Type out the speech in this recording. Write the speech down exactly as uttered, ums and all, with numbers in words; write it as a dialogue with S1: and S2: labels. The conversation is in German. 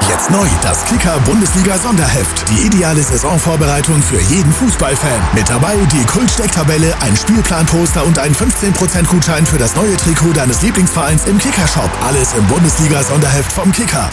S1: Jetzt neu das Kicker Bundesliga Sonderheft. Die ideale Saisonvorbereitung für jeden Fußballfan. Mit dabei die Kult-Stecktabelle, ein Spielplanposter und ein fünfzehn Prozent Gutschein für das neue Trikot deines Lieblingsvereins im Kicker-Shop. Alles im Bundesliga Sonderheft vom Kicker.